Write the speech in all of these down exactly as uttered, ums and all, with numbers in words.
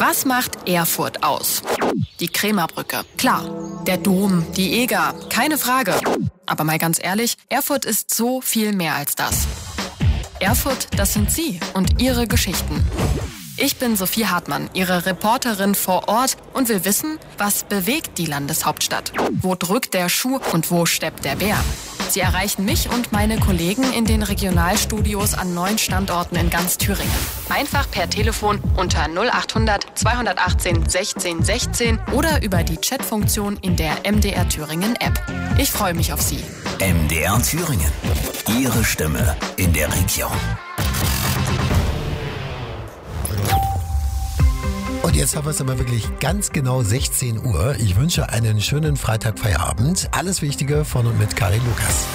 Was macht Erfurt aus? Die Krämerbrücke. Klar. Der Dom, die Eger. Keine Frage. Aber mal ganz ehrlich, Erfurt ist so viel mehr als das. Erfurt, das sind Sie und Ihre Geschichten. Ich bin Sophie Hartmann, Ihre Reporterin vor Ort und will wissen, was bewegt die Landeshauptstadt? Wo drückt der Schuh und wo steppt der Bär? Sie erreichen mich und meine Kollegen in den Regionalstudios an neun Standorten in ganz Thüringen. Einfach per Telefon unter null achthundert zweihundertachtzehn sechzehn sechzehn oder über die Chatfunktion in der M D R Thüringen App. Ich freue mich auf Sie. M D R Thüringen. Ihre Stimme in der Region. Und jetzt haben wir es aber wirklich ganz genau sechzehn Uhr. Ich wünsche einen schönen Freitagfeierabend. Alles Wichtige von und mit Karin Lukas.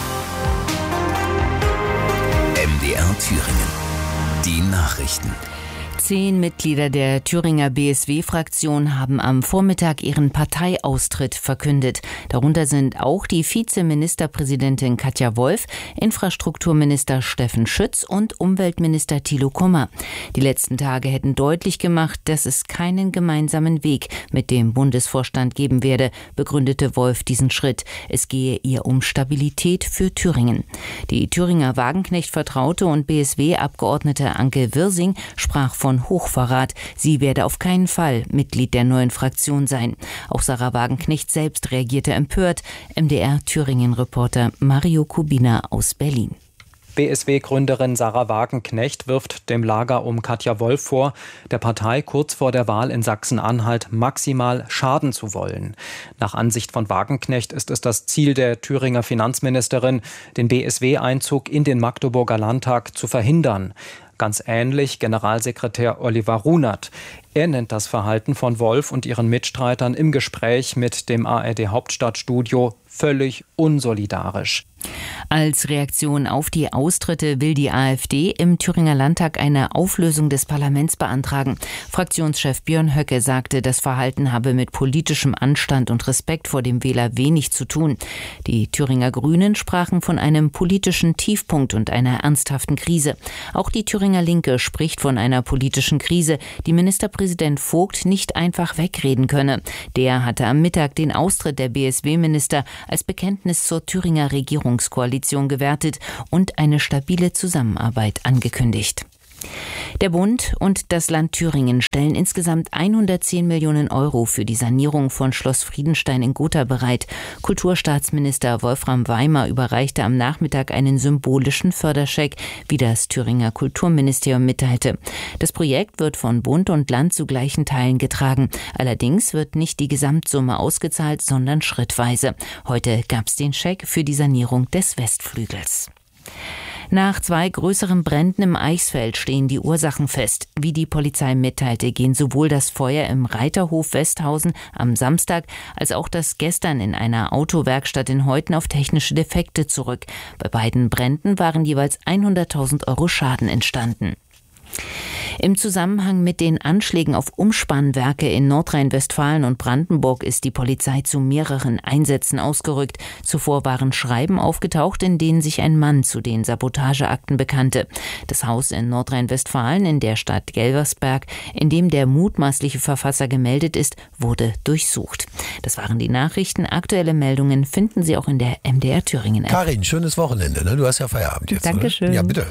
M D R Thüringen. Die Nachrichten. Zehn Mitglieder der Thüringer B S W-Fraktion haben am Vormittag ihren Parteiaustritt verkündet. Darunter sind auch die Vizeministerpräsidentin Katja Wolf, Infrastrukturminister Steffen Schütz und Umweltminister Thilo Kummer. Die letzten Tage hätten deutlich gemacht, dass es keinen gemeinsamen Weg mit dem Bundesvorstand geben werde, begründete Wolf diesen Schritt. Es gehe ihr um Stabilität für Thüringen. Die Thüringer Wagenknecht-Vertraute und B S W-Abgeordnete Anke Wirsing sprach von Hochverrat. Sie werde auf keinen Fall Mitglied der neuen Fraktion sein. Auch Sarah Wagenknecht selbst reagierte empört. M D R Thüringen-Reporter Mario Kubina aus Berlin. B S W-Gründerin Sarah Wagenknecht wirft dem Lager um Katja Wolf vor, der Partei kurz vor der Wahl in Sachsen-Anhalt maximal schaden zu wollen. Nach Ansicht von Wagenknecht ist es das Ziel der Thüringer Finanzministerin, den B S W-Einzug in den Magdeburger Landtag zu verhindern. Ganz ähnlich Generalsekretär Oliver Runert. Er nennt das Verhalten von Wolf und ihren Mitstreitern im Gespräch mit dem A R D-Hauptstadtstudio völlig unsolidarisch. Als Reaktion auf die Austritte will die AfD im Thüringer Landtag eine Auflösung des Parlaments beantragen. Fraktionschef Björn Höcke sagte, das Verhalten habe mit politischem Anstand und Respekt vor dem Wähler wenig zu tun. Die Thüringer Grünen sprachen von einem politischen Tiefpunkt und einer ernsthaften Krise. Auch die Thüringer Linke spricht von einer politischen Krise, die Ministerpräsident Vogt nicht einfach wegreden könne. Der hatte am Mittag den Austritt der B S W-Minister als Bekenntnis zur Thüringer Regierungskoalition gewertet und eine stabile Zusammenarbeit angekündigt. Der Bund und das Land Thüringen stellen insgesamt hundertzehn Millionen Euro für die Sanierung von Schloss Friedenstein in Gotha bereit. Kulturstaatsminister Wolfram Weimer überreichte am Nachmittag einen symbolischen Förderscheck, wie das Thüringer Kulturministerium mitteilte. Das Projekt wird von Bund und Land zu gleichen Teilen getragen. Allerdings wird nicht die Gesamtsumme ausgezahlt, sondern schrittweise. Heute gab es den Scheck für die Sanierung des Westflügels. Nach zwei größeren Bränden im Eichsfeld stehen die Ursachen fest. Wie die Polizei mitteilte, gehen sowohl das Feuer im Reiterhof Westhausen am Samstag als auch das gestern in einer Autowerkstatt in Heuten auf technische Defekte zurück. Bei beiden Bränden waren jeweils hunderttausend Euro Schaden entstanden. Im Zusammenhang mit den Anschlägen auf Umspannwerke in Nordrhein-Westfalen und Brandenburg ist die Polizei zu mehreren Einsätzen ausgerückt. Zuvor waren Schreiben aufgetaucht, in denen sich ein Mann zu den Sabotageakten bekannte. Das Haus in Nordrhein-Westfalen in der Stadt Gelversberg, in dem der mutmaßliche Verfasser gemeldet ist, wurde durchsucht. Das waren die Nachrichten. Aktuelle Meldungen finden Sie auch in der M D R Thüringen App. Karin, schönes Wochenende, ne? Du hast ja Feierabend jetzt, Dankeschön. Oder? Ja, bitte.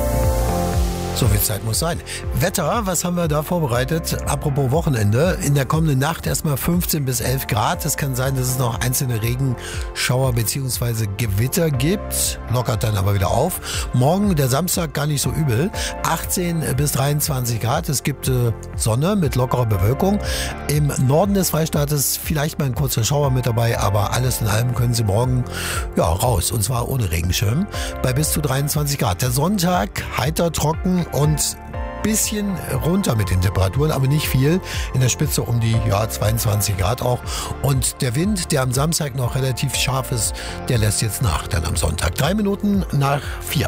So viel Zeit muss sein. Wetter, was haben wir da vorbereitet? Apropos Wochenende. In der kommenden Nacht erstmal fünfzehn bis elf Grad. Es kann sein, dass es noch einzelne Regenschauer bzw. Gewitter gibt. Lockert dann aber wieder auf. Morgen, der Samstag, gar nicht so übel. achtzehn bis dreiundzwanzig Grad. Es gibt äh, Sonne mit lockerer Bewölkung. Im Norden des Freistaates vielleicht mal ein kurzer Schauer mit dabei. Aber alles in allem können Sie morgen ja, raus. Und zwar ohne Regenschirm. Bei bis zu dreiundzwanzig Grad. Der Sonntag heiter, trocken und bisschen runter mit den Temperaturen, aber nicht viel. In der Spitze um die ja, zweiundzwanzig Grad auch. Und der Wind, der am Samstag noch relativ scharf ist, der lässt jetzt nach, dann am Sonntag. Drei Minuten nach vier.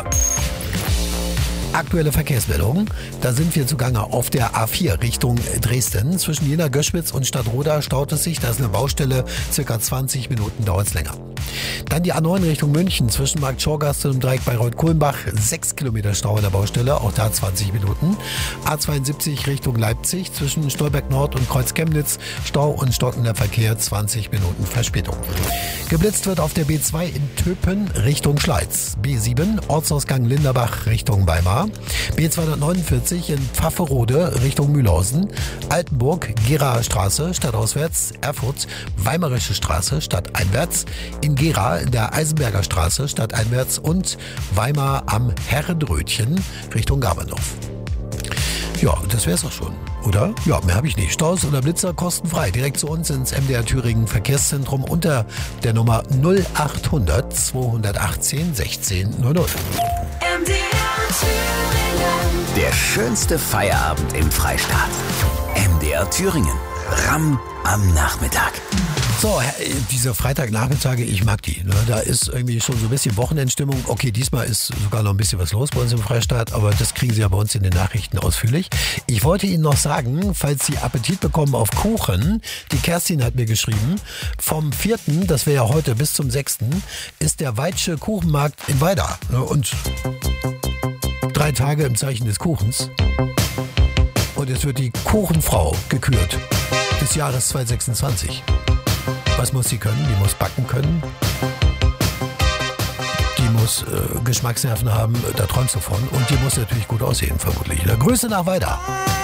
Aktuelle Verkehrsmeldungen. Da sind wir zugange auf der A vier Richtung Dresden. Zwischen Jena, Göschwitz und Stadtroda staut es sich. Da ist eine Baustelle. Circa zwanzig Minuten dauert es länger. Dann die A neun Richtung München zwischen Markt Schorgast und dem Dreieck Bayreuth-Kulmbach. Sechs Kilometer Stau an der Baustelle, auch da zwanzig Minuten. A zweiundsiebzig Richtung Leipzig zwischen Stolberg Nord und Kreuz Chemnitz. Stau und stockender Verkehr, zwanzig Minuten Verspätung. Geblitzt wird auf der B zwei in Töpen Richtung Schleiz. B sieben Ortsausgang Linderbach Richtung Weimar. B zweihundertneunundvierzig in Pfafferode Richtung Mühlhausen. Altenburg Geraer Straße stadtauswärts. Erfurt Weimarische Straße stadteinwärts. In Gera in der Eisenberger Straße stadteinwärts und Weimar am Herrenrötchen Richtung Gabernhof. Ja, das wär's auch schon, oder? Ja, mehr habe ich nicht. Staus oder Blitzer kostenfrei. Direkt zu uns ins M D R Thüringen Verkehrszentrum unter der Nummer null achthundert zweihundertachtzehn sechzehn null null. M D R Thüringen. Der schönste Feierabend im Freistaat. M D R Thüringen. Ramm am Nachmittag. So, diese Freitagnachmittage, ich mag die. Ne? Da ist irgendwie schon so ein bisschen Wochenendstimmung. Okay, diesmal ist sogar noch ein bisschen was los bei uns im Freistaat, aber das kriegen Sie ja bei uns in den Nachrichten ausführlich. Ich wollte Ihnen noch sagen, falls Sie Appetit bekommen auf Kuchen, die Kerstin hat mir geschrieben, vom vierten, das wäre ja heute, bis zum sechsten, ist der Weitsche Kuchenmarkt in Weida. Ne? Und drei Tage im Zeichen des Kuchens. Und es wird die Kuchenfrau gekürt des Jahres zweitausendsechsundzwanzig. Was muss sie können? Die muss backen können. Die muss äh, Geschmacksnerven haben, da träumst du von. Und die muss natürlich gut aussehen, vermutlich. Na, Grüße nach Weida.